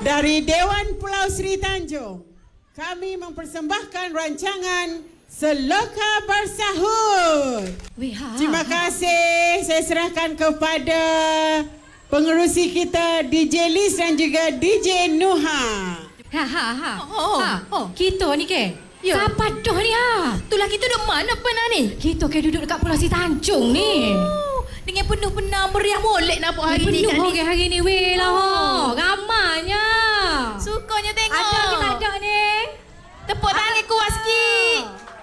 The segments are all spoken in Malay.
Dari Dewan Pulau Seri Tanjung, kami mempersembahkan rancangan Seloka Bersahut. Terima kasih. Saya serahkan kepada pengerusi kita DJ Liz dan juga DJ Nuha. Kita ni ke? Ya. Siapa dah ni Itulah kita duduk mana pernah ni? Kita ke duduk dekat Pulau Seri Tanjung ni. Dengan penuh-penuh meriah molek nampak hari ni. Penuh ke hari ni weh lah. Ramanya. Sukanya tengok. Ada kita ada ni. Tepuk tangan kuat sikit.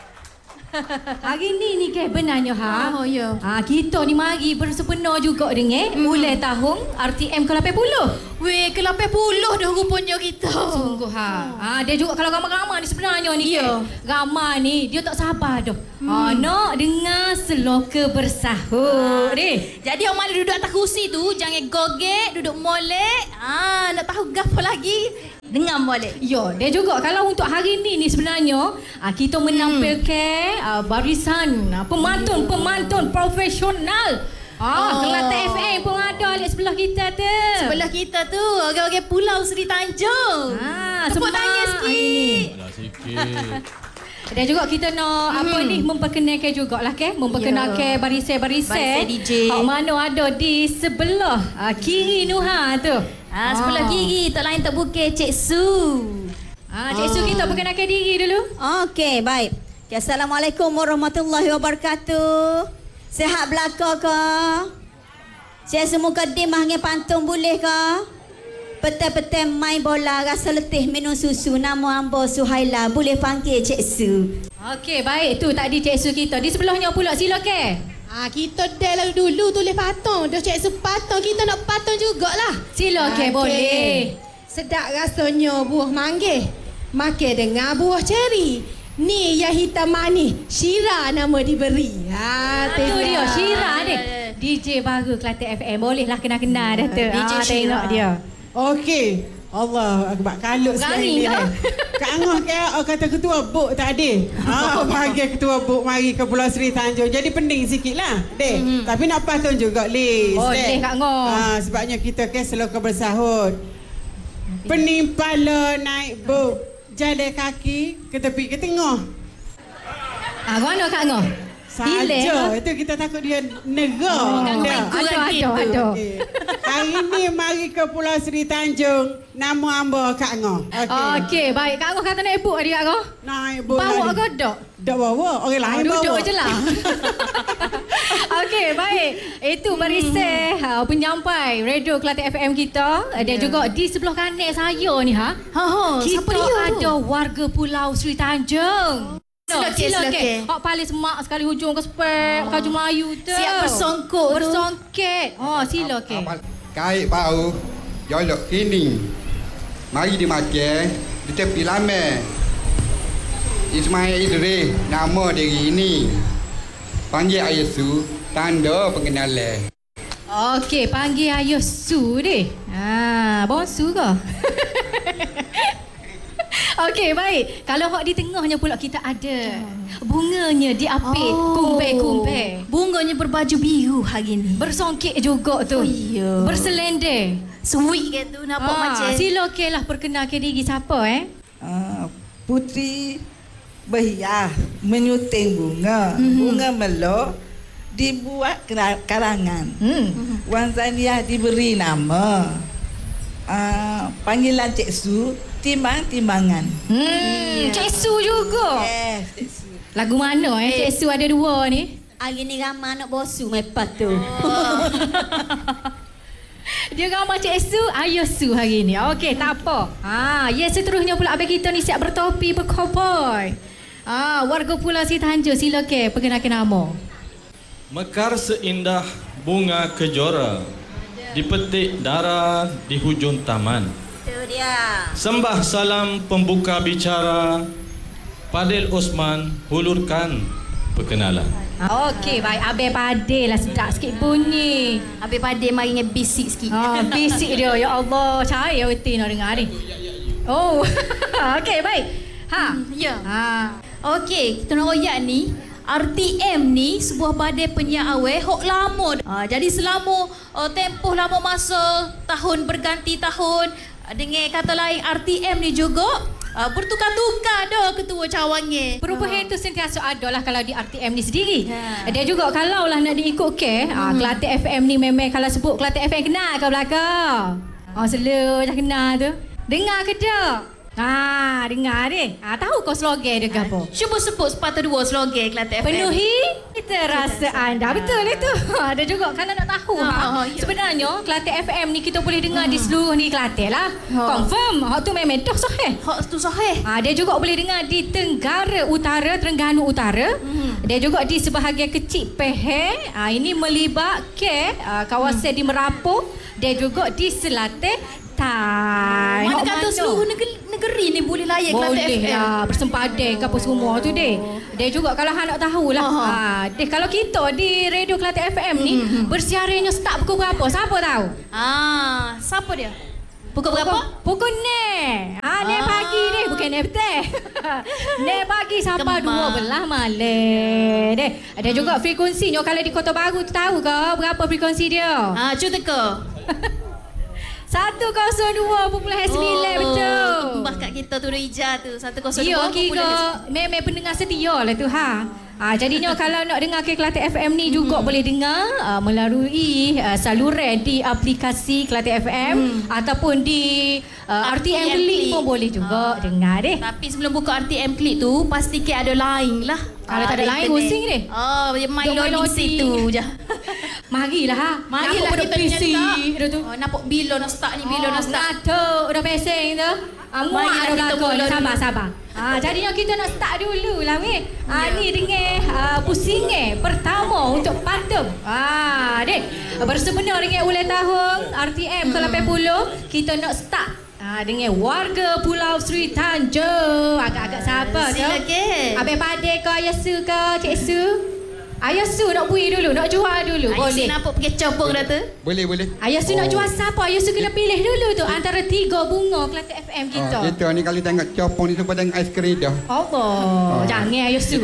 Hari ni ke benarnya Oh ya. Kita ni mari bersepenuh juga dengan mulai tahun RTM ke-80. Weh, ke-80 dah rupanya kita. Sungguh dia juga kalau ramai-ramai ni sebenarnya ni ramai ni dia tak sabar dah. Nak dengar Seloka Bersahut ni. Jadi orang mana duduk atas kursi tu jangan gogek, duduk molek. Nak tahu gapo lagi? Dengar molek. Ya, dia juga kalau untuk hari ni sebenarnya kita menampilkan barisan pemantun profesional. Kelantan FM pun ada di sebelah kita tu. Sebelah kita tu orang-orang Pulau Seri Tanjung. Tepuk tangan sikit. Dan juga kita nak memperkenalkan jugalah memperkenalkan barisan-barisan DJ. Mana ada di sebelah kiri Nuha tu. Sebelah kiri tak lain tak bukan Cik Su. Cik Su kita perkenalkan diri dulu. Okey, baik. Assalamualaikum warahmatullahi wabarakatuh. Sihat belaka ke? Saya semua kedimah dengan pantun boleh ke? Petai-petai main bola, rasa letih minum susu. Nama hamba Suhaila, boleh panggil Cik Su. Okey, baik. Tu tadi Cik Su kita. Di sebelahnya pula sila ke? Kita dah lalu dulu tulis patung. Dah Cik Su patung, kita nak patung jugalah. Sila ke, boleh. Sedap rasanya buah manggis. Makan dengan buah ceri. Ni yang hitam manis, Syira nama diberi. Tu dia, Syira ni. DJ baru Kelantan FM. Bolehlah kenal-kenal dah tu. Tengok dia. Okey. Allah Akbar. Kalut sekali ni. Kak Angah kata ketua buk tak ada. Bagi ketua buk mari ke Pulau Seri Tanjung. Jadi pening sikit lah. Tapi nak patut juga Liz. Boleh Kak Angah. Sebabnya kita Seloka Bersahut. Pening pala naik buk. Jalan kaki ke tepi ke tengah. Mana Kak Angah? Saja. Itu kita takut dia negah. Ada. Okay. Hari ni mari ke Pulau Seri Tanjung. Nama hamba Kak Angah. Okey, baik. Kak Angah kata naik buk dia Kak Angah? Naik buk. Bawa ke dok? Tak bawa. Orang lain bawa. Duduk je lah. Okey, baik. Itu barisan penyampai radio Kelantan FM kita. Dan juga di sebelah kanan saya ni kita ada warga Pulau Seri Tanjung. Sila ke. Hak paling semak sekali hujung ke spek Kaju Melayu tu. Siap bersongkok tu. Bersongket. Sila ke. Kait bau jolok kini. Mari dimakan di tepi lama. Ismail Idris nama diri ini. Panggil Ayah Su, tanda pengenalan. Okey, panggil Ayah Su deh. Bonsu ke? Okey, baik. Kalau hak di tengahnya pula kita ada bunganya diapit kumpai-kumpai. Bunganya berbaju biru hari ni. Bersongkit juga tu. Berselendang. Sweet ke tu nampak macam. Sila lah perkenalkan diri siapa Putri Bahiyah menyuting bunga. Bunga melok dibuat karangan. Wan Zaniah diberi nama. Panggilan Cik Su, timbang-timbangan. Cik Su juga. Yes, Cik Su. Lagu mana Cik Su ada dua ni? Hari ni ramai anak bosu mepat tu. Dia ramai Cik Su, Ayah Su hari ni. Okey, tak apa. Seterusnya pula abang kita ni siap bertopi, berkoboi. Warga Pulau Seri Tanjung, sila ke perkenalkan nama. Mekar seindah bunga kejora, dipetik darah di hujung taman. Itu dia. Sembah salam pembuka bicara, Padil Osman hulurkan perkenalan. Okey, baik. Abang Padil lah sedap sikit bunyi. Habis Padil mari dengan bisik sikit. Bisik dia. Ya Allah, cahaya betul nak dengar ni. Okey, baik. Okey, kita nak royak ni. RTM ni sebuah badan penyiar awal hok lama. Jadi selama tempoh lama masa tahun berganti tahun Dengan kata lain RTM ni juga bertukar-tukar dah ketua cawangnya. Perubahan tu sentiasa ada lah kalau di RTM ni sendiri. Dia juga kalau lah nak diikut ke Kelantan FM ni memang kalau sebut Kelantan FM kenal ke belakang. Selalu dah kenal tu. Dengar ke tak? Dengar deh. Tahu kau slogan dia ke apa? Cuba sebut sepatah dua slogan Kelantan FM. Penuhi terasa anda. Betul itu. Ada juga kalau nak tahu. Ya. Sebenarnya Kelantan FM ni kita boleh dengar di seluruh ni Kelantan lah. Confirm. Hak tu memang dah sahih. Hak tu sahih. Dia juga boleh dengar di Tenggara Utara, Terengganu Utara. Dia juga di sebahagian kecil Pahang. Ini melibatkan kawasan di Merapu. Dia juga di Selatan Tai. Mana kata seluruh negeri ni boleh layan Kelantan FM? Boleh lah, bersempadan ke apa semua tu deh. Dia juga kalau hang nak tahulah. Deh kalau kita di Radio Kelantan FM ni bersiarannya start pukul berapa? Siapa tahu? Siapa dia? Pukul berapa? Pukul 6. 6 pagi ni, bukan 6 petang. 6 pagi sampai 12 malam. Deh, ada juga frekuensinya kalau di Kota Baru tu tahu ke berapa frekuensi dia? Cuba teka. 102.9 betul. Mbah kat kita tu Rija tu 102.9. Ya, kira memang pendengar setia lah tu jadinya kalau nak dengar ke Kelantan FM ni juga boleh dengar melalui saluran di aplikasi Kelantan FM ataupun di RTM Klik pun boleh juga dengar deh. Tapi sebelum buka RTM Klik tu pastikan ada line lah. Kalau tak ada line pusing deh. Main loading situ je. Marilah Marilah kita PC dah tu. Nampak bila nak start ni, bila nak start. Ngatuk dah pesing tu. Muak dah belakang. Sabar. Jadinya kita nak start dulu lah weh. Ni dengan pusingan pertama untuk patung. Dek. Bersebenar dengan ulang tahun RTM ke-80, kita nak start dengan warga Pulau Sri Tanjung. Agak-agak sabar tu. Silakan. Abang Pade ke Ayah Su ke Cik Su? Ayah Su nak bui dulu, nak jual dulu. Ayah Su Boleh. nampak pergi copong dah tu. Boleh. Ayah Su nak jual siapa? Ayah Su kena pilih dulu tu antara 3 bunga Kelantan FM kita. Kita ni kalau tengok copong ni tu pada ais krim dah. Jangan Ayah Su.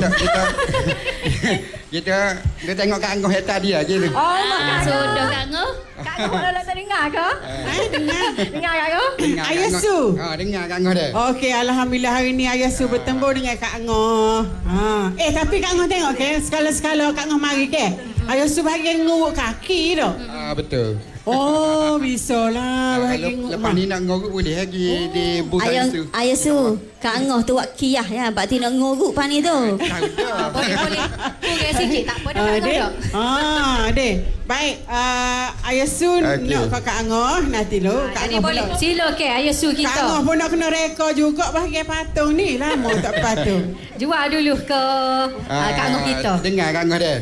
Kita tengok kat Anggoh tadi aja tu. Sudah Kak Ngoh. Kak Ngoh dah tak dengar ke? Dengar Kak Ngoh? Ayah Su. Dengar Kak Anggoh dah. Okey, alhamdulillah hari ni Ayah Su bertemu dengan Kak Ngoh. Tapi Kak Ngoh tengok ke, sekala-sekala Kak Ngoh mari ke. Ayah Su bahagian nguruk kaki tu. Betul. Bisa lah Lepas ni nak ngoruk boleh lagi di bukan tu. Ayah Su, Kak Ngoh tu wak kiyah ya, bakti nak ngoruk pan ni tu. Boleh. Kurang sikit tak apa dah Kak Dek. Baik, Ayah Su nak ke Kak Ngoh nanti lu. Jadi boleh sila ke Ayah Su kita. Kak Ngoh pun nak kena reka juga bahagian patung ni. Lama tak patung. Jual dulu ke Kak Ngoh kita. Dengar Kak Ngoh dah.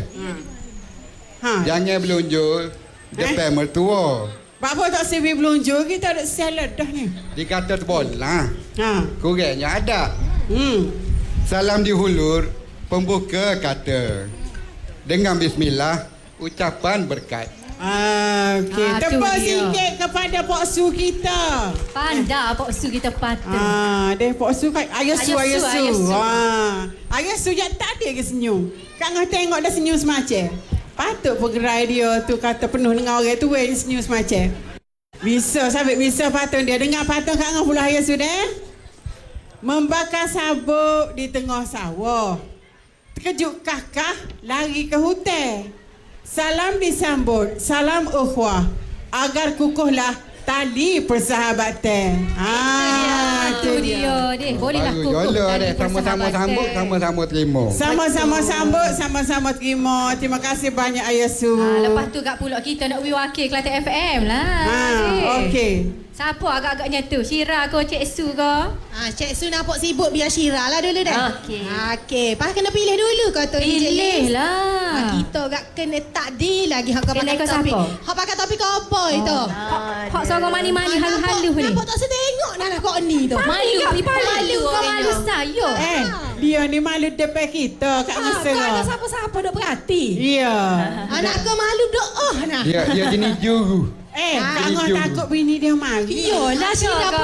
Jangan belunjuk depan mertua. Apa tak sebi belunjuk, kita ada salad dah ni. Dikata terbolah. Kurangnya ada. Salam dihulur, pembuka kata. Dengan bismillah, ucapan berkat. Okey, tepuk sikit kepada Pak Su kita. Pandai Pak Su kita patut. Deh Pak Su kan Ayah Su. Ayah Su yang tak ada ke senyum. Kak Ngoh tengok dah senyum semacam. Patut penggerai dia tu kata penuh dengan orang tu yang senyum semacam. Bisa patung dia. Dengar patung Kak Ngoh pula Ayah Su dah. Membakar sabuk di tengah sawah. Terkejut kakak lari ke hutan. Salam disambut, salam ukhuwah. Agar kukuhlah tali persahabatan. Itu dia. Bolehlah kukuh. Sama-sama sambut, sama-sama terima. Sama-sama sambut, sama-sama terima. Terima kasih banyak Ayah Su. Lepas tu kat pulak kita nak wakil Kelantan FM lah. Okey. Siapa agak-agaknya tu? Syira ke Cik Su ke? Cik Su nampak sibuk biar Syira lah dulu dah. Okey. Pas kena pilih dulu kata pilih lah. Kita agak kena takdir lagi hak pakai topi. Hak pakai topi apa itu? Hak seorang mani-mani halu-halu ni. Nampak tak setengok dah kok ni tu. Malu saya. Dia ni malu depan kita kat masa. Tak ada siapa-siapa duk perhati. Ya. Anak ke malu doa nah. Dia jenis juru. Kak Ngoh takut bini dia mari. Iyalah Syira pun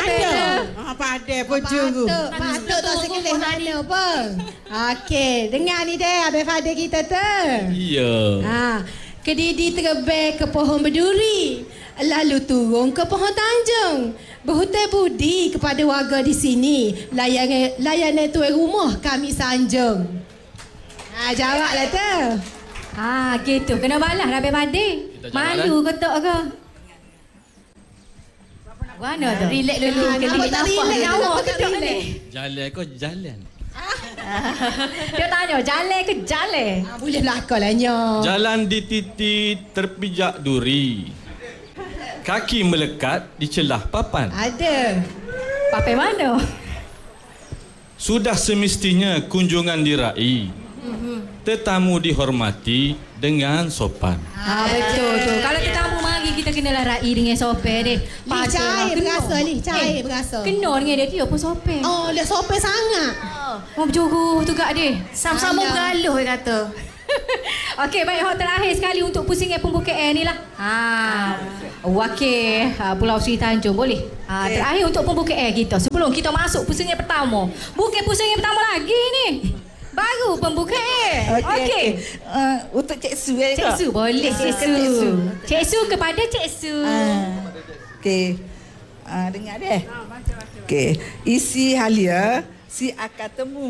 pada pun juru. Patut tak sekilih mana pun. Okey, dengar ni deh Abang Fadil kita tu. Ya. Kedidi terbang ke pohon berduri. Lalu turun ke Pohon Tanjung. Berhutang budi kepada warga di sini. Layanan tuan rumah kami sanjung. Jawablah tu. Gitu. Kena balas dah Padi. Malu ke tak ke? Mana tu? Relax dulu. Nampak tak relax? Nampak tak relax? Jalan kau jalan. Dia tanya, jalan ke jalan? Boleh belakang lah nyo. Jalan di titik terpijak duri. Kaki melekat di celah papan. Ada. Papai mana? Sudah semestinya kunjungan diraih. Tetamu dihormati dengan sopan. Betul tu. Kalau tetamu mari kita kenalah raih dengan sopan deh. Cair berasa ni, cair berasa. Kena dengan dia pun sopan. Oh, dia sopan sangat. Mau berjuruh tu gak dia. Sama-sama bergaluh dia kata. Okey, baik, hot terakhir sekali untuk pusingan pembuka air ni lah. Wakil Pulau Sri Tanjung boleh. Terakhir untuk pembuka air kita. Sebelum kita masuk pusingan pertama. Bukan pusingan pertama lagi ni. Baru pembuka air. Okey. Untuk Cik Su Cik Su boleh. Cik Su. Cik Su kepada Cik Su. Okey. Dengar deh. Okey. Isi halia si akan temu.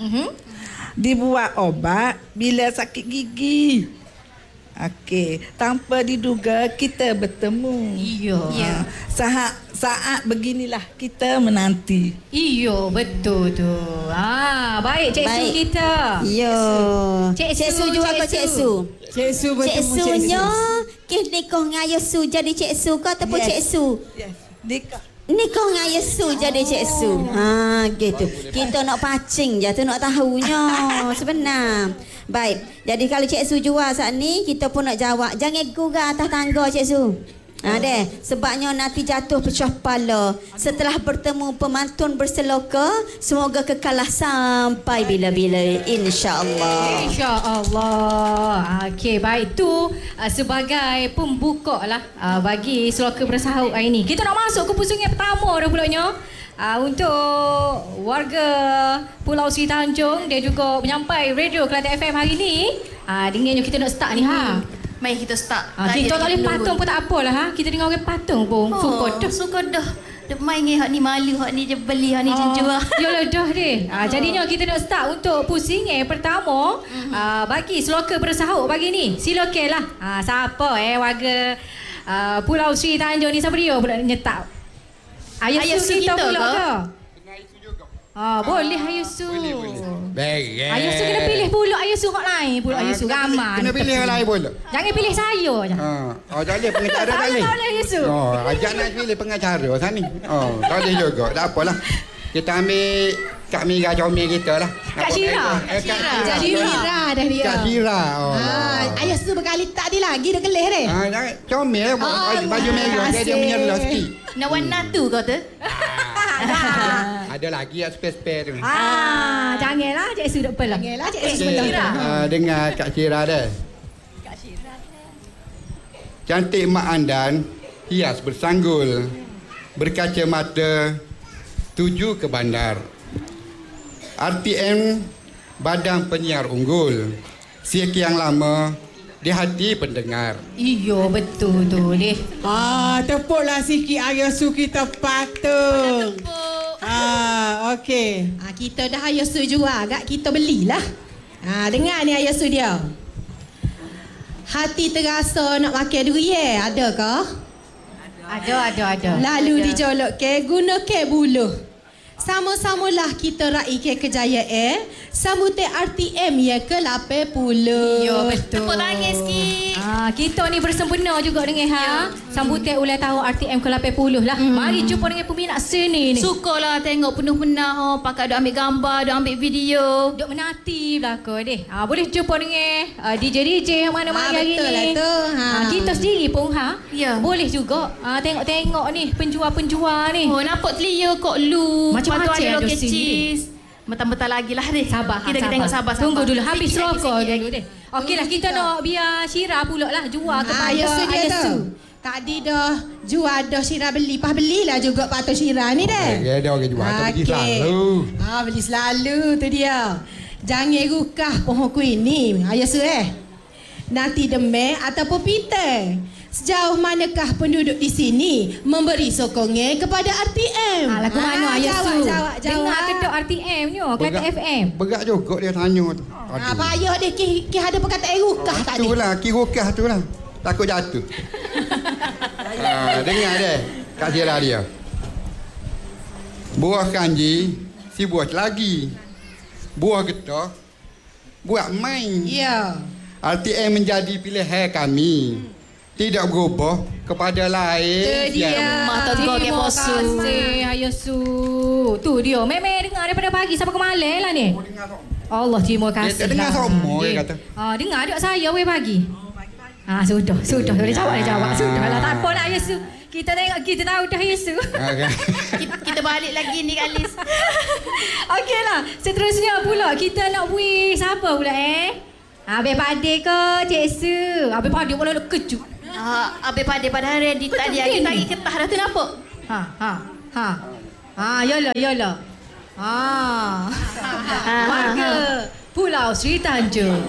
Dibuat obat bila sakit gigi. Okey, tanpa diduga kita bertemu. Iya. Saat beginilah kita menanti. Iya, betul tu. Baik Cik Su kita. Yo. Cik Su juga ke Cik Su? Cik Su bertemu Cik Su nya kes nikah dengan Ayah Su jadi Cik Su ke ataupun Cik Su? Yes. Nikah dengan Ayah Su jadi Cik Su. Gitu. Kita nak pacing je tu nak tahunya sebenar. Baik. Jadi kalau Cik Su jual saat ni kita pun nak jawab. Jangan gurau atas tangga Cik Su. Deh, sebabnya nanti jatuh pecah kepala. Setelah bertemu pemantun berseloka, semoga kekalah sampai bila-bila, insya-Allah. InsyaAllah. Okey, baik tu sebagai pembuka lah bagi seloka bersahut hari ni. Kita nak masuk ke pusingan pertama dah pulanya. Untuk warga Pulau Sri Tanjung dan juga penyampai radio Kelantan FM hari ni, dengannya kita nak start ni Mari kita start. Kita tak boleh patung pun tak apalah Kita dengar orang patung pun Suka dah. Dia main dengan hak ni malu, hak ni je beli, hak ni je jual. Yalah dah deh. Jadinya kita nak start untuk pusingan pertama bagi seloka bersahut pagi ni. Silakanlah. Siapa warga Pulau Sri Tanjung ni, siapa dia pula nyetak? Ayah Su kita pula ke? Boleh Ayah Su. Baik. Ayah Su kena pilih pula Ayah Su hak lain pula Ayah Su ramai. Kena pilih yang lain pula. Jangan pilih saya je. Tak boleh pengacara tak boleh. Tak boleh Ayah Su. Ajak nak pilih pengacara sana ni. Tak boleh juga. Tak apalah. Kita ambil Kak Mira comel kita lah. Kak Syira. Kak Syira dah dia. Kak Syira. Ayah Su berkali tak dia lagi dah kelih deh. Comel baju merah dia menyerlah sikit. Nak warna tu kau tu? Ada lagi yang spare-spare tu. Janganlah Cik Su depan lah. Janganlah Cik Su belah. Dengar Kak Syira dah. Cantik mak andan, hias bersanggul, berkaca mata, tuju ke bandar. RTM Badan Penyiar Unggul, sekian lama di hati pendengar. Iya betul tu deh. Tepuklah sikit Ayah Su kita patung. Okey. Kita dah Ayah Su jual agak kita belilah. Dengar ni Ayah Su dia. Hati terasa nak makan durian, ada ke? Ada. Lalu dijolok ke guna ke buluh. Sama-samalah kita raih ke kejayaan sambutan RTM ya ke 80. Ya betul. Tepuk tangan sikit. Kita ni bersempena juga dengan sambutan ulang tahun RTM ke 80 lah. Mari jumpa dengan peminat seni ni. Sukalah tengok penuh-penuh pakai duk ambil gambar, duk ambil video, duk menanti belakang deh. Boleh jumpa dengan DJ yang mana-mana hari betul ni. Betul lah tu. Kita sendiri pun Ya. boleh juga tengok-tengok ni penjual-penjual ni. Nampak clear kok lu. Macam-macam ada ada loket sini. cheese. Mentah-mentah lagi lah deh. Sabar. Kita tengok sabar. Tunggu dulu habis Sikit lagi, rokok sikit dulu deh. Okeylah kita nak biar Syira pula lah jual kepada Ayah Su dia Ayah tu. Su. Tadi dah jual dah Syira beli. Pas belilah juga patut Syira ni deh. Ada orang jual tak beli selalu. Beli selalu tu dia. Jangan rukah pohon kuih ni Ayah Su Nanti demam ataupun pita. Sejauh manakah penduduk di sini memberi sokongan kepada RTM? Lagu mana Ayah Su? Jawab. Dengar kedok RTM ni, Kelantan FM. Berat juga dia tanya tu. Payah dia ki ada perkataan rukah tadi. Itulah, kirukah tu lah. Takut jatuh. Dengar deh. Kat sirah dia. Buah kanji, si buah lagi. Buah getah, buat main. Ya. RTM menjadi pilihan kami. Tidak berubah kepada lain. Itu dia. Mata kau ke Terima posu. kasih Ayah Su. Tu dia. Memang dengar daripada pagi sampai ke malam lah ni. Allah terima kasih. Dia dengar semua, dia kata. Dengar duk saya weh pagi. Sudah. Boleh jawab. Sudahlah, tak apa lah Ayah Su. Kita tengok, kita tahu dah Ayah Su. Kita balik lagi ni Kalis. Okeylah, seterusnya pula kita nak bui siapa pula Abang Pade ke Cik Su? Abang Pade pula nak kejut. Habis pada hari di tadi lagi tak ketah dah tu nampak. Yalah. Warga Pulau Sri Tanjung.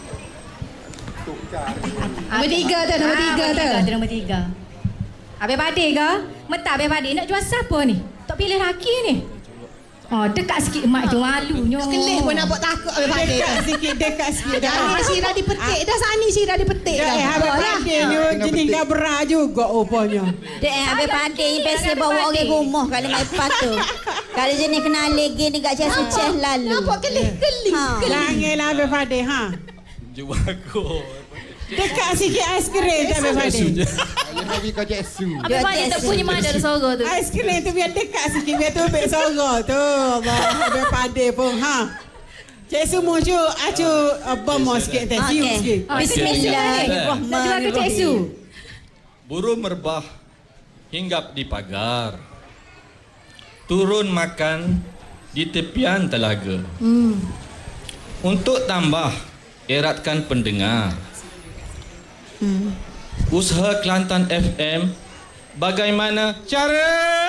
Nombor tiga tu. Nombor tiga. Abang Pade ke? Mentah Abang Pade nak jual siapa ni? Tak pilih laki ni. Dekat sikit mak tu malunya. Kelih pun nampak takut Abang Pade. Dekat sikit dah. Dah Syirah dipetik dah. Sani Syirah dipetik dah. Abang Pade ni jenis gabra juga rupanya. Abang Pade ni biasa bawa orang rumah kalau main patu. Kalau jenis kenal lagi ni kat Cik Suceh lalu. Nampak kelih. Janganlah Abang Pade Jumpa aku. Dekat sikit aiskrim Abang Pade. Dia bagi kau Cik Su. Habis pada tak punya mana ada suara tu. Aiskrim tu biar dekat sikit biar tu ambil suara tu. Allah Abang Pade pun Cik Su muncul acu bomo sikit teh. Cium sikit. Bismillahirrahmanirrahim. Cik Su. Burung merbah hinggap di pagar. Turun makan di tepian telaga. Untuk tambah eratkan pendengar. Usaha Kelantan FM bagaimana cara?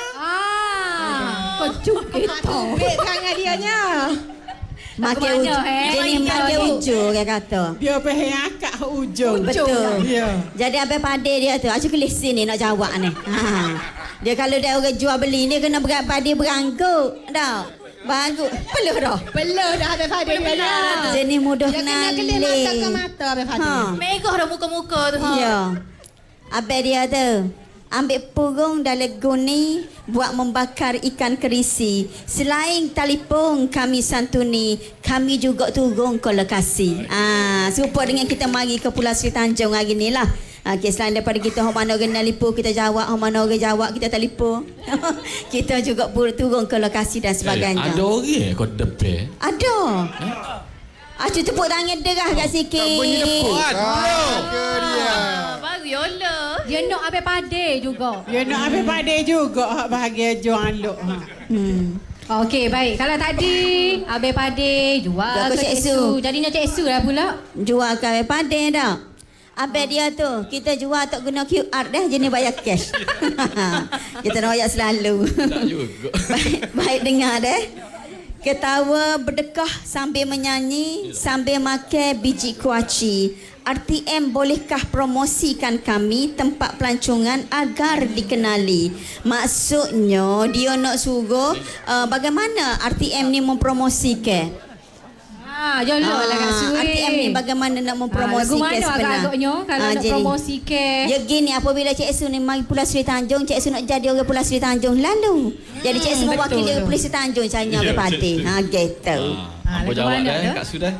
Kejut kita. Ambil tangan dia nya. Makan ujung. Jenis makan ujung dia kata. Dia pergi akak ujung. Betul. Ya. Jadi Abang Pade dia tu, aku kelih sini nak jawab ni. Dia kalau dia orang jual beli ni kena berat Pade berangguk. Dah. Bagus. Peluh dah. Abang Pade dia. Jenis mudah Dia kena kelih mata ke mata Abang Pade. Megah dah muka-muka tu. Ya. Abang dia tu. Ambil purung dalam guni buat membakar ikan kerisi. Selain telefon kami santuni, kami juga turun ke lokasi. Serupa dengan kita mari ke Pulau Sri Tanjung hari ni lah. Okey, selain daripada kita orang mana orang telefon, kita jawab, orang mana orang jawab, kita telefon. Kita juga turun ke lokasi dan sebagainya. Ada orang kau depan. Ada. Acu tepuk tangan derah kat sikit. Bunyi tepuk kan? Dia. Baru yola. Dia nak Abang Pade juga. Dia nak Abang Pade juga bahagia jual luk. Okey, baik. Kalau tadi Abang Pade jual Jual ke ke Cik Cik Su. Su. Jadinya Cik Su lah pula. Jual ke Abang Pade dah. Abang dia tu, kita jual tak guna QR dah, jenis bayar cash. Kita nak bayar selalu. Tak juga. Baik dengar deh. Ketawa berdekah sambil menyanyi, sambil makan biji kuaci. RTM bolehkah promosikan kami tempat pelancongan agar dikenali? Maksudnya dia nak suruh bagaimana RTM ni mempromosikan? Jodoh lah Kak Su. RTM ni bagaimana nak mempromosikan Lagu mana sebenarnya? agaknya kalau nak jadi, promosikan? Ya gini, apabila Cik Su ni mari Pulau Sri Tanjung, Cik Su nak jadi orang Pulau Sri Tanjung lalu. Jadi Cik Su mewakili orang Pulau Sri Tanjung caranya Abang Pade. Gitu. Apa lagu jawab mana dah tu? Kak Sudah?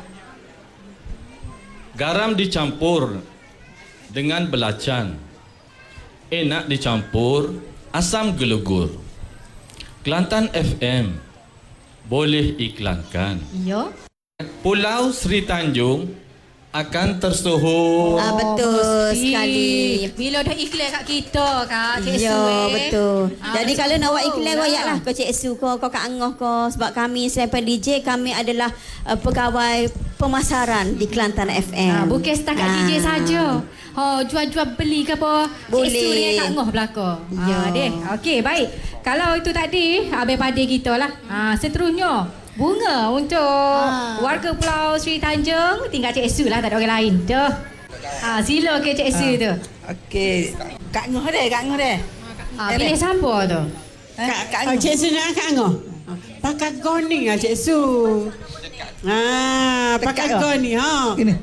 Garam dicampur dengan belacan. Enak dicampur asam gelugur. Kelantan FM boleh iklankan. Ya. Pulau Sri Tanjung akan tersohor. Betul mesti. sekali. Bila dah iklan kat kita Kak Cik Su. Ya, betul. Jadi kalau nak buat iklan lah. royak lah kau Cik Su kau Kak Angah kau, sebab kami selain DJ kami adalah pegawai pemasaran di Kelantan FM. Bukan setakat DJ saja. Jual-jual beli ke apa? Boleh. Cik Su dengan Kak Ngoh belakang. Ya. Deh. Okey, baik. Kalau itu tadi Abang Pade kita lah. Seterusnya bunga untuk warga Pulau Sri Tanjung. Tinggal Cik Su lah, tak ada orang lain. Dah. Sila ke Cik Su tu. Okey. Kak Ngoh deh. Pilih siapa tu? Kak Ngoh. Cik Su nak Kak Ngoh. Pakai goni lah Cik Su. Pakai Dekat ke? goni ha. Gini.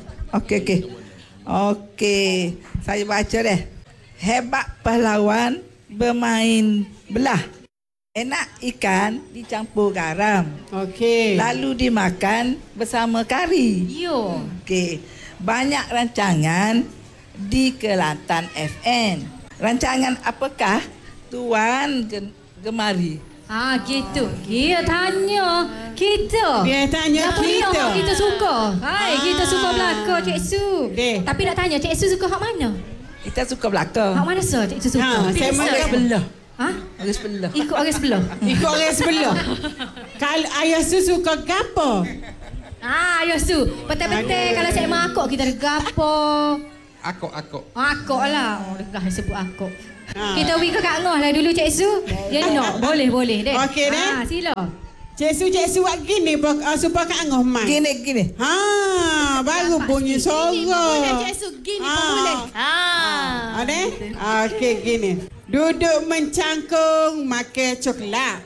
Okey. Saya baca deh. Hebat pahlawan bermain belah. Enak ikan dicampur garam. Okey. Lalu dimakan bersama kari. Yo. Okey. Banyak rancangan di Kelantan FM. Rancangan apakah Tuan gemari? Gitu. Dia tanya kita. Dia tanya Apa dia kita. hak kita suka? Hai, kita suka belakang Cik Su. Deh. Tapi nak tanya Cik Su suka hak mana? Kita suka belakang. Hak mana sah Cik Su suka? Saya Orang sebelah. Ha? Orang sebelah. Ikut orang sebelah. Ikut orang sebelah. Kalau ayah Su suka gapo? Ayah Su. Betul-betul kalau saya mak akak kita ada gapo. Akok. Akak lah. Degah sebut akak. Ha. Kita pergi ke Kak Ngoh lah dulu Cik Su. Dia nak. Boleh deh. Okey, deh. Sila. Cik Su buat gini supaya Kak Ngoh main. Gini. Baru bunyi suara. Cik Su gini pun boleh. Ada? Okey, gini. Duduk mencangkung makan coklat.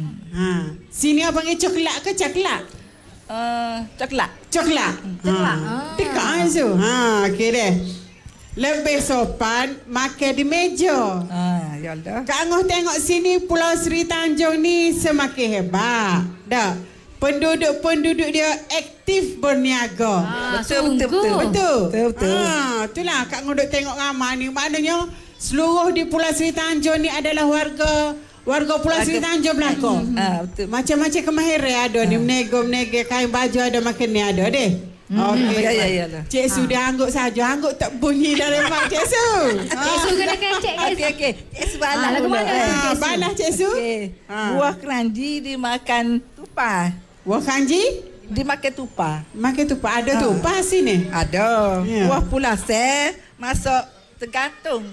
Sini apa panggil coklat ke coklat? Coklat. Coklat. Tikak Su. Okey deh. Lebih sopan makan di meja. Ya Allah. Kak Ngoh tengok sini Pulau Seri Tanjung ni semakin hebat. Dah. Penduduk dia aktif berniaga. Betul. Betul. Itulah Kak Ngoh duk tengok ramai ni. Maknanya seluruh di Pulau Seri Tanjung ni adalah warga Pulau Seri Tanjung belakang. Betul. Macam-macam kemahiran ada ni. Menega kain baju ada makan ni ada deh. Okey. Ya lah. Cik Su dia angguk saja. Angguk tak bunyi dari mak Cik Su. Cik Su kena kecek guys. Okey. Cik Su balas lagu dulu. mana tu, Cik Su? Balas Cik Su. Okey. Buah keranji dimakan tupai. Buah kanji? Dimakan tupai. Makan tupai. Ada tupai sini? Ada. Ya. Buah pulaseh masuk tergantung.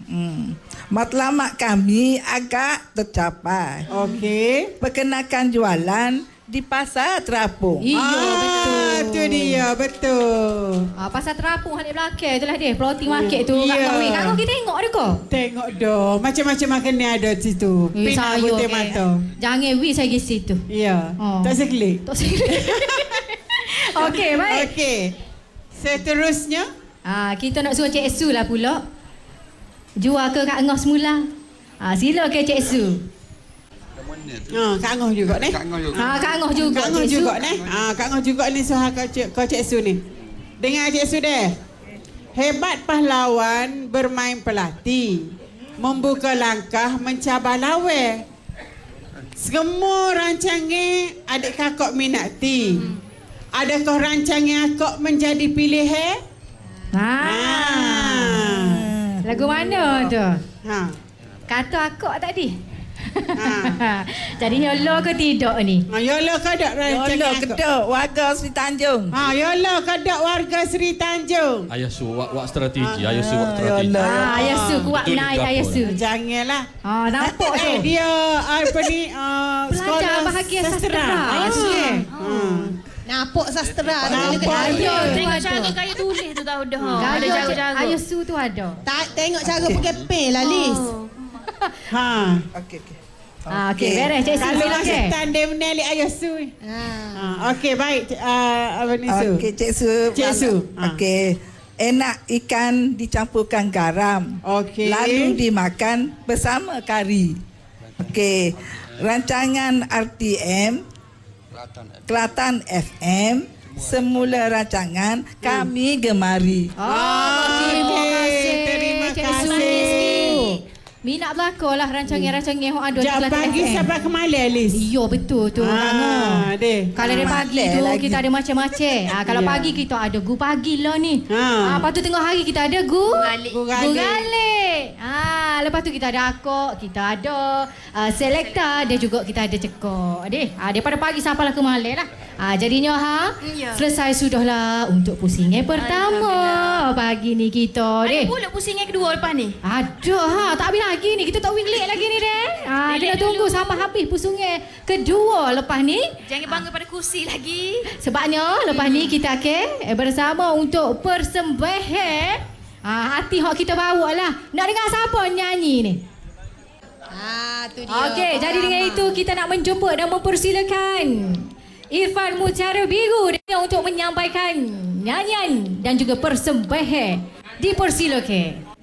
Matlamat kami agak tercapai. Okey. Perkenakan jualan di pasar terapung. Betul. Itu dia. Betul. Pasal terapung halik belakang itulah dia. Floating market tu. Ya. Kak Ngoh kita tengok dia ko. Tengok dah. Macam-macam makan ni ada di situ. Pinang putih mata. Jangan saya pergi situ. Ya. Oh. Tak seklik. Tak sekali. Okey, baik. Okey. Seterusnya. Kita nak suruh Cik Su lah pula. Jual ke Kak Ngoh semula. Sila ke Cik Su. Kak Ngoh juga ni. Kak Ngoh juga. Kak Ngoh juga. Kak Ngoh Cik Su. juga ni. Kak Ngoh juga ni suha kau Cik Su ni. Dengar Cik Su deh. Hebat pahlawan bermain pelatih. Membuka langkah mencabar lawan. Semua rancangan adik kakak minati. Adakah rancangan akak menjadi pilihan? Lagu mana tu? Kata akak tadi. Jadi yolo ke tidak ni? Yolo ke tak rancangan Yolo akak? kedok warga Seri Tanjung. Yolo ke tak warga Seri Tanjung? Ayah Su wak strategi. Ayah Su wak strategi. Ayah Su kuat Betul naik ke Ayah apa? Su. Janganlah. Nampak tu. Dia apa ni Pelajar bahagian sastra. Ayah Su. Nampak sastra. Nampak Ayah dia. Tengok cara gaya tulis tu tahu dah. Ada Ayah jago-jago. Su tu ada. Tengok cara pakai pen lah Liz. Okey. Okey, beres Cik Su. Kalau Sila masih ke? tandem menali Ayah Su. Okey, baik. Apa ni Su? Okey, Cik Su. Cik Su. Okey. Enak ikan dicampurkan garam. Okey. Lalu dimakan bersama kari. Okey. Rancangan RTM Kelantan FM. Semula rancangan kami gemari. Terima kasih. Terima Cik kasih. Su. Minat belakang lah rancangan-rancangan yang ada di Jam Kelantan pagi FM. sampai ke malam, Liz. Iya betul tu Kak Ngoh. Deh. Kalau dari pagi tu lagi. kita ada macam-macam. Kalau Ya. pagi kita ada gu pagi lah ni. Lepas tu tengah hari kita ada gu Galik. Gu Gu galik. Lepas tu kita ada akok, kita ada selekta dan juga kita ada cekok. Daripada pagi sampai lah ke malam lah. Jadinya Ya. selesai sudahlah untuk pusingan pertama pagi ni kita Ada pula pusing yang kedua lepas ni. Ada tak habis lagi ni. Kita tak winglet lagi ni deh. Kita tunggu sampai habis pusingan kedua lepas ni. Jangan bangga pada kursi lagi. Sebabnya lepas ni kita akan bersama untuk persembahan Hati hak kita bawa lah. Nak dengar siapa nyanyi ni? Tu dia. Okey, jadi dengan itu kita nak menjemput dan mempersilakan Irfan Mutiara Biru dia untuk menyampaikan nyanyian dan juga persembahan. Dipersilakan.